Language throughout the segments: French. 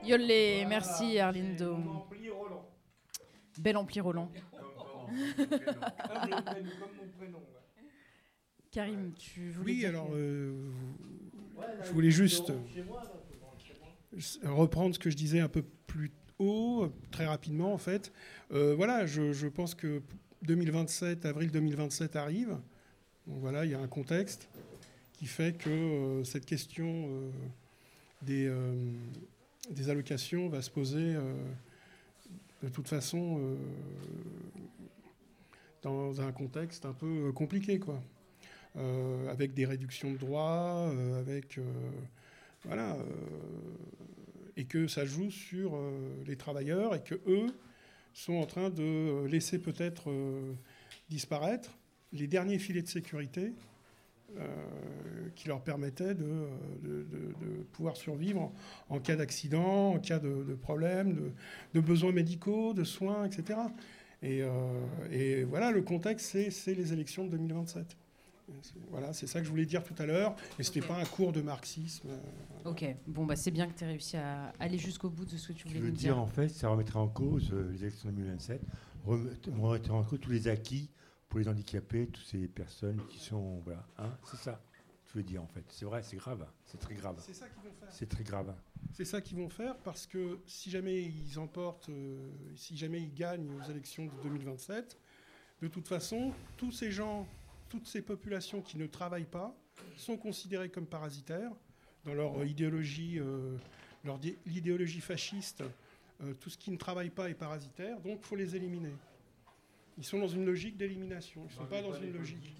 Yolé, merci Arlindo. Mon ampli Roland. Bel ampli Roland. Comme mon prénom. Ouais. Karim, tu voulais Oui, dire alors, que- je voulais juste reprendre ce que je disais un peu plus haut, très rapidement en fait. Voilà, je pense que 2027, avril 2027 arrive. Donc voilà, il y a un contexte qui fait que cette question des allocations va se poser de toute façon dans un contexte un peu compliqué, quoi. Avec des réductions de droits, voilà, et que ça joue sur les travailleurs et que eux sont en train de laisser peut-être disparaître les derniers filets de sécurité qui leur permettaient de pouvoir survivre en cas d'accident, en cas de problème, de besoins médicaux, de soins, etc. Et voilà, le contexte, c'est les élections de 2027. Voilà, c'est ça que je voulais dire tout à l'heure. Et ce n'était pas un cours de marxisme. Ok, bon, bah, c'est bien que tu aies réussi à aller jusqu'au bout de ce que tu Tu voulais veux nous dire, dire. en fait, ça remettrait en cause les élections de 2027, remettrait en cause tous les acquis pour les handicapés, toutes ces personnes qui sont... Voilà, hein, c'est ça que tu veux dire, en fait. C'est vrai, c'est grave, c'est très grave. C'est ça qu'ils vont faire. C'est très grave. C'est ça qu'ils vont faire parce que si jamais ils emportent, si jamais ils gagnent aux élections de 2027, de toute façon, tous ces gens, toutes ces populations qui ne travaillent pas sont considérées comme parasitaires dans leur idéologie, l'idéologie fasciste. Tout ce qui ne travaille pas est parasitaire, donc il faut les éliminer. Ils sont dans une logique d'élimination. Ils ne sont pas dans une logique.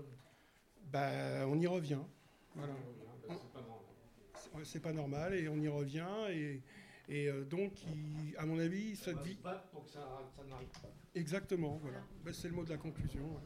Bah, on y revient. Voilà. C'est pas normal et on y revient et donc à mon avis ça dit Pour que ça n'arrive pas. exactement, voilà. Ben, c'est le mot de la conclusion, voilà.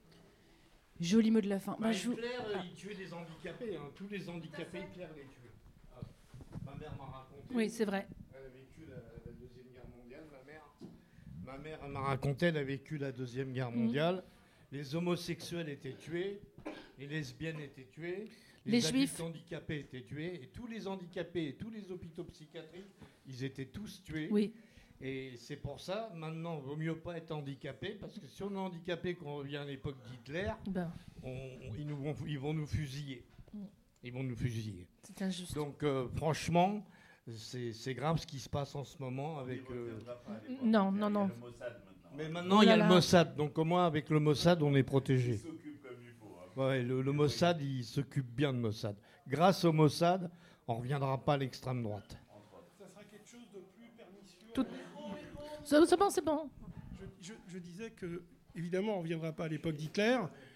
Joli mot de la fin. Bah, Hitler, il tuait des handicapés. Hein. Tous les handicapés, Hitler les tuait. Ah. Ma mère m'a raconté. Oui, c'est vrai. Elle a vécu la Deuxième Guerre mondiale, ma mère. Elle m'a raconté, elle a vécu la Deuxième Guerre mondiale. Les homosexuels étaient tués, les lesbiennes étaient tuées, Les adultes juifs handicapés étaient tués, et tous les handicapés et tous les hôpitaux psychiatriques, ils étaient tous tués. Oui. Et c'est pour ça, maintenant, il vaut mieux pas être handicapé, parce que si on est handicapé, qu'on revient à l'époque d'Hitler, Ben, ils vont nous fusiller. Ils vont nous fusiller. c'est injuste. Donc, franchement, c'est grave ce qui se passe en ce moment avec... Non, non, non. Mais maintenant, Oh il y là a le là. Mossad. Donc, au moins, avec le Mossad, on est protégé. Il s'occupe comme il faut. Hein. Ouais, le Mossad, il s'occupe bien de Mossad. Grâce au Mossad, on ne reviendra pas à l'extrême droite. Ça sera quelque chose de plus pernicieux. Tout- C'est bon. Je disais que, évidemment, on ne reviendra pas à l'époque d'Hitler.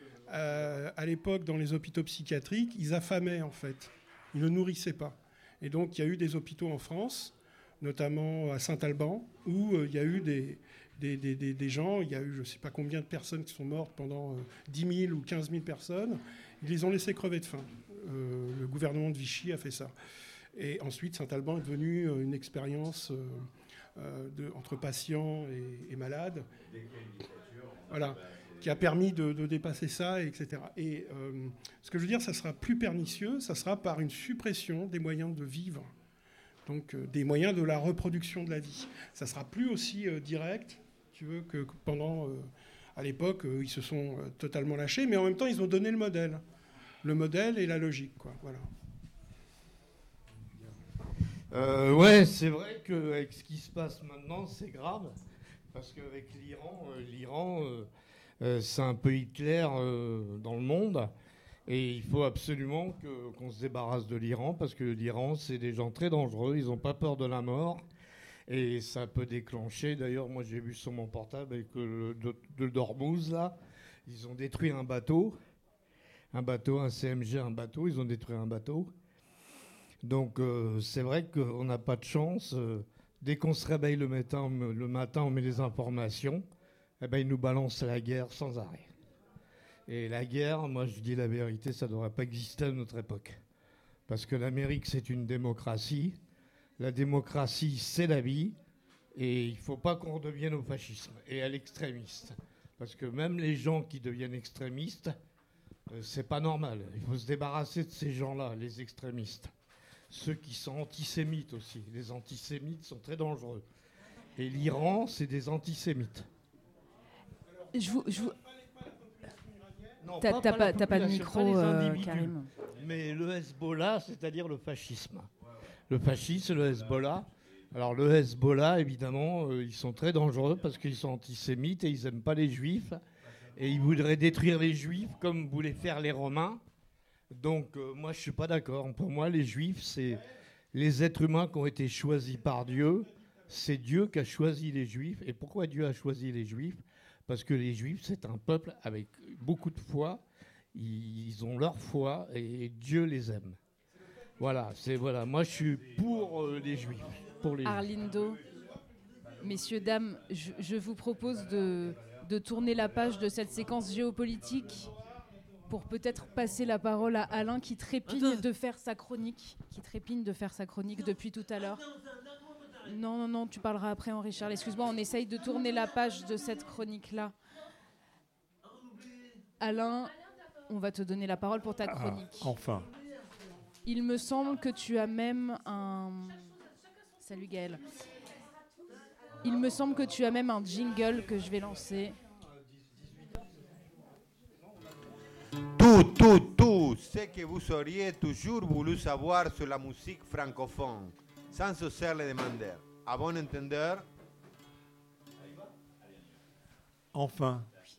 À l'époque, dans les hôpitaux psychiatriques, ils affamaient, en fait. Ils ne nourrissaient pas. Et donc, il y a eu des hôpitaux en France, notamment à Saint-Alban, où il y a eu des gens, il y a eu je ne sais pas combien de personnes qui sont mortes pendant 10 000 ou 15 000 personnes. Ils les ont laissés crever de faim. Le gouvernement de Vichy a fait ça. Et ensuite, Saint-Alban est devenu une expérience entre patients et malades. Voilà, qui a permis de dépasser ça, etc. Et ce que je veux dire, ça sera plus pernicieux, ça sera par une suppression des moyens de vivre, donc des moyens de la reproduction de la vie. Ça sera plus aussi direct, tu veux, que pendant, à l'époque, ils se sont totalement lâchés, mais en même temps, ils ont donné le modèle et la logique, quoi. Voilà. Ouais, c'est vrai qu'avec ce qui se passe maintenant, c'est grave. Parce qu'avec l'Iran, c'est un peu Hitler dans le monde. Et il faut absolument qu'on se débarrasse de l'Iran, parce que l'Iran, c'est des gens très dangereux, ils n'ont pas peur de la mort. Et ça peut déclencher, d'ailleurs, moi j'ai vu sur mon portable avec le Dormouz, là, ils ont détruit un bateau, un CMG, ils ont détruit un bateau. Donc c'est vrai qu'on n'a pas de chance. Dès qu'on se réveille le matin, on met les informations, eh ben, ils nous balancent la guerre sans arrêt. Et la guerre, moi je dis la vérité, ça ne devrait pas exister à notre époque. Parce que l'Amérique, c'est une démocratie. La démocratie, c'est la vie. Et il ne faut pas qu'on redevienne au fascisme et à l'extrémiste. Parce que même les gens qui deviennent extrémistes, c'est pas normal. Il faut se débarrasser de ces gens-là, les extrémistes. ceux qui sont antisémites aussi. Les antisémites sont très dangereux. Et l'Iran, c'est des antisémites. Non, T'as la pas de population, micro, pas les individus, Karim. mais le Hezbollah, c'est-à-dire le fascisme. Le fascisme, le Hezbollah. Alors le Hezbollah, évidemment, ils sont très dangereux parce qu'ils sont antisémites et ils n'aiment pas les juifs. Et ils voudraient détruire les juifs comme voulaient faire les Romains. Donc moi, je ne suis pas d'accord. Pour moi, les juifs, c'est les êtres humains qui ont été choisis par Dieu. C'est Dieu qui a choisi les juifs. Et pourquoi Dieu a choisi les juifs ? Parce que les juifs, c'est un peuple avec beaucoup de foi. Ils ont leur foi et Dieu les aime. Voilà, moi, je suis pour les juifs. Arlindo, messieurs, dames, je vous propose de tourner la page de cette séquence géopolitique pour peut-être passer la parole à Alain qui trépigne de faire sa chronique, depuis tout à l'heure. Non, tu parleras après, Henri Charles. Excuse-moi, on essaye de tourner la page de cette chronique-là. Alain, on va te donner la parole pour ta chronique. Enfin. Il me semble que tu as même un... Salut Gaël. Il me semble que tu as même un jingle que je vais lancer. Tout ce que vous auriez toujours voulu savoir sur la musique francophone, sans oser le demander. À bon entendeur. Enfin.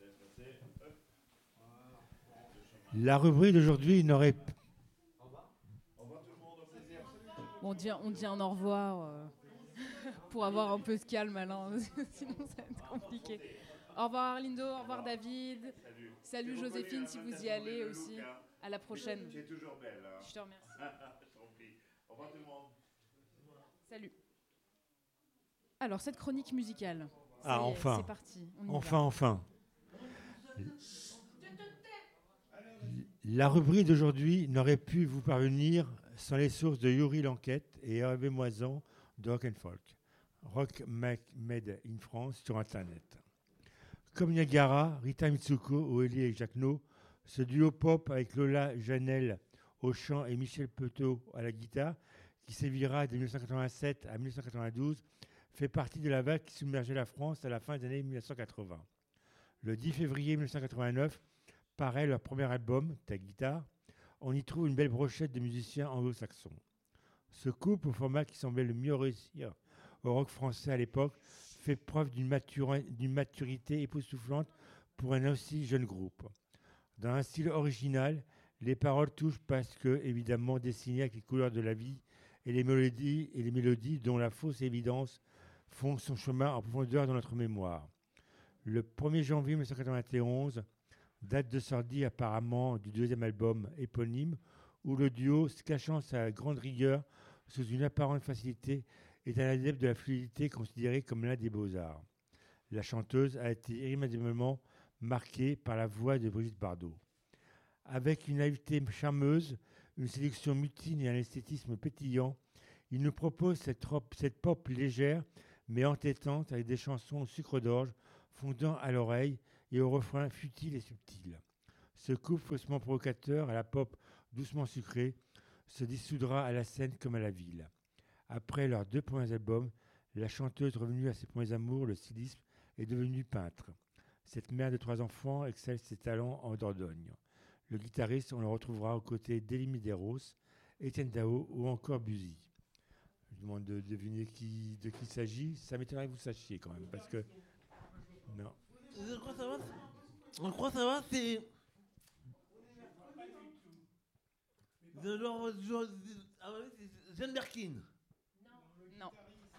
La rubrique d'aujourd'hui n'aurait... On dit un au revoir pour avoir un peu de calme, Alain. Sinon, ça va être compliqué. Au revoir, Arlindo. Au revoir, David. Salut, Joséphine, si vous y allez aussi. À la prochaine. Tu es toujours belle. Hein. Je te remercie. Je t'en prie. Au revoir tout le monde. Salut. Alors, cette chronique musicale. Enfin. C'est parti. On y va. Enfin. La rubrique d'aujourd'hui n'aurait pu vous parvenir sans les sources de Yuri Lanquette et Hervé Moisan de Rock and Folk. Rock Made in France sur Internet. Comme Niagara, Rita Mitsuko ou Elie Jacquenot, ce duo pop avec Lola Janel au chant et Michel Petot à la guitare, qui sévira de 1987 à 1992, fait partie de la vague qui submergeait la France à la fin des années 1980. Le 10 février 1989, paraît leur premier album, Ta guitare. On y trouve une belle brochette de musiciens anglo-saxons. Ce couple, au format qui semblait le mieux réussir au rock français à l'époque, fait preuve d'une maturité époustouflante pour un aussi jeune groupe. Dans un style original, les paroles touchent parce que, évidemment, dessinées avec les couleurs de la vie et les mélodies dont la fausse évidence font son chemin en profondeur dans notre mémoire. Le 1er janvier 1991, date de sortie apparemment du deuxième album éponyme, où le duo, se cachant sa grande rigueur sous une apparente facilité, est un adepte de la fluidité considéré comme l'un des beaux-arts. La chanteuse a été irrémédiablement marquée par la voix de Brigitte Bardot. Avec une naïveté charmeuse, une séduction mutine et un esthétisme pétillant, il nous propose cette pop légère mais entêtante avec des chansons au sucre d'orge fondant à l'oreille et au refrain futile et subtil. Ce couple faussement provocateur à la pop doucement sucrée se dissoudra à la scène comme à la ville. Après leurs 2 premiers albums, la chanteuse revenue à ses premiers amours, le stylisme, est devenue peintre. Cette mère de 3 enfants excelle ses talents en Dordogne. Le guitariste, on le retrouvera aux côtés d'Elie Medeiros, Étienne Dao ou encore Buzy. Je demande de deviner de qui il s'agit. Ça m'étonnerait que vous sachiez quand même, parce que... Non. Je crois savoir, c'est... Jeanne Birkin. Non.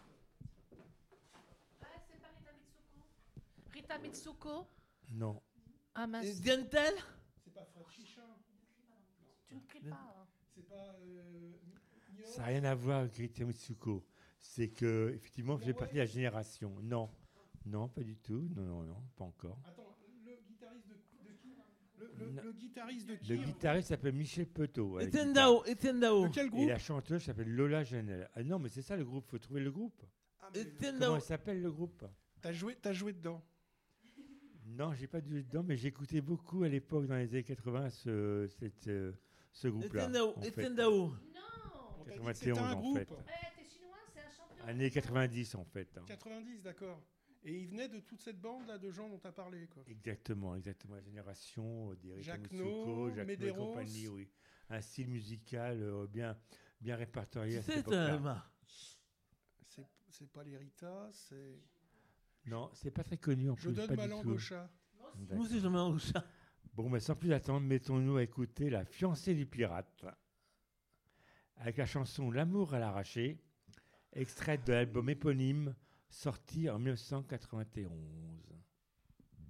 C'est pas Rita Mitsuko. Non. Ah mince. Dientel. C'est pas Fred Chichin. Tu ne cries pas. Hein. C'est pas... Ça n'a rien à voir avec Rita Mitsuko. C'est que, effectivement, vous faites partie de la génération. Non. Non, pas du tout. Non, pas encore. Attends, le guitariste de qui le guitariste de qui Le guitariste s'appelle Michel Petot. Étienne Dao. De quel Et groupe la chanteuse s'appelle Lola Janel. Ah non, mais c'est ça le groupe. Il faut trouver le groupe. Étienne Comment Dao. il s'appelle le groupe? T'as joué dedans. Non, j'ai pas joué dedans, mais j'écoutais beaucoup à l'époque, dans les années 80, ce groupe-là. Étienne Dao. en fait. Étienne Dao. Non. T'as dit que c'était 91 un en groupe. fait. T'es chinois, c'est un champion. Années 90 en fait. Hein. 90, d'accord. Et il venait de toute cette bande-là de gens dont tu as parlé, quoi. Exactement. La génération des Rita Jacques Mitsuko, No, Jacques No et Medeiros. compagnie, oui. Un style musical bien répertorié à cette C'est époque-là. C'est pas les Rita, c'est... Non, c'est pas très connu en Je plus. donne pas ma du langue tout. au chat. D'accord. Moi aussi, je mets un chat. Bon, mais sans plus attendre, mettons-nous à écouter La fiancée du pirate, avec la chanson L'amour à l'arraché, extraite de l'album éponyme sorti en 1991.